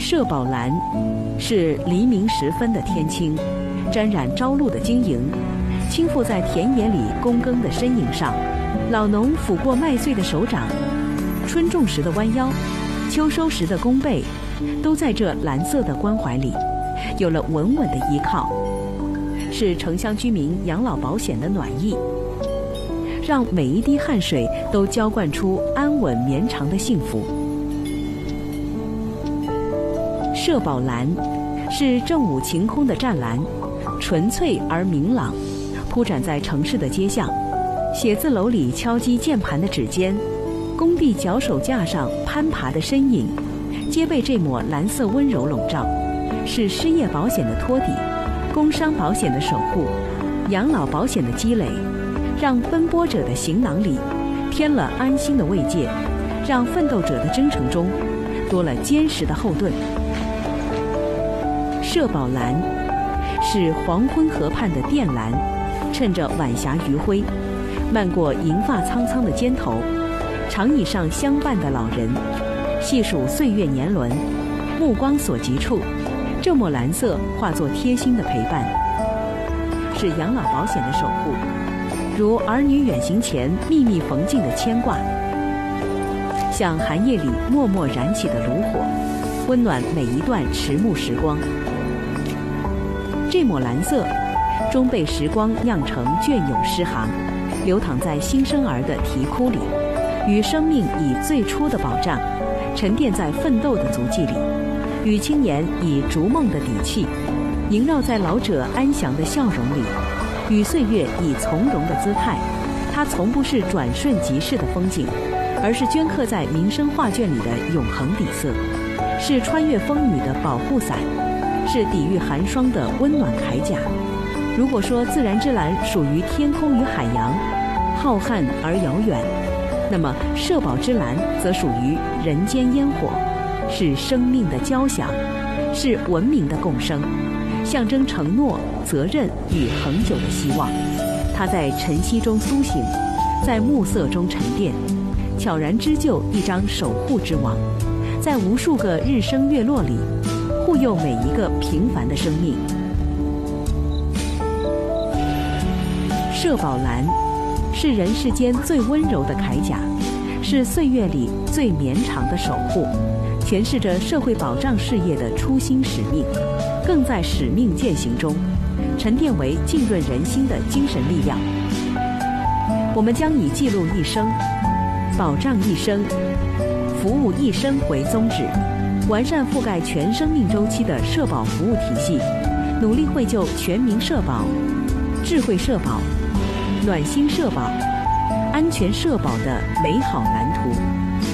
社保蓝是黎明时分的天青，沾染朝露的晶莹，倾覆在田野里躬耕的身影上。老农抚过麦穗的手掌，春种时的弯腰，秋收时的弓背，都在这蓝色的关怀里有了稳稳的依靠，是城乡居民养老保险的暖意，让每一滴汗水都浇灌出安稳绵长的幸福。社保蓝是正午晴空的湛蓝，纯粹而明朗，铺展在城市的街巷，写字楼里敲击键盘的指尖，工地脚手架上攀爬的身影，皆被这抹蓝色温柔笼罩，是失业保险的托底，工伤保险的守护，养老保险的积累，让奔波者的行囊里添了安心的慰藉，让奋斗者的征程中多了坚实的后盾。社保蓝是黄昏河畔的靛蓝，趁着晚霞余晖，漫过银发苍苍的肩头，长椅上相伴的老人，细数岁月年轮，目光所及处，这抹蓝色化作贴心的陪伴，是养老保险的守护，如儿女远行前秘密缝进的牵挂，像寒夜里默默燃起的炉火，温暖每一段迟暮时光。这抹蓝色终被时光酿成隽永诗行，流淌在新生儿的啼哭里，与生命以最初的保障，沉淀在奋斗的足迹里，与青年以逐梦的底气，萦绕在老者安详的笑容里，与岁月以从容的姿态。它从不是转瞬即逝的风景，而是镌刻在民生画卷里的永恒底色，是穿越风雨的保护伞，是抵御寒霜的温暖铠甲。如果说自然之蓝属于天空与海洋，浩瀚而遥远，那么社保之蓝则属于人间烟火，是生命的交响，是文明的共生，象征承诺、责任与恒久的希望。它在晨曦中苏醒，在暮色中沉淀，悄然织就一张守护之网，在无数个日升月落里护佑每一个平凡的生命。社保蓝是人世间最温柔的铠甲，是岁月里最绵长的守护，诠释着社会保障事业的初心使命，更在使命践行中沉淀为浸润人心的精神力量。我们将以记录一生、保障一生、服务一生为宗旨，完善覆盖全生命周期的社保服务体系，努力绘就全民社保、智慧社保、暖心社保、安全社保的美好蓝图。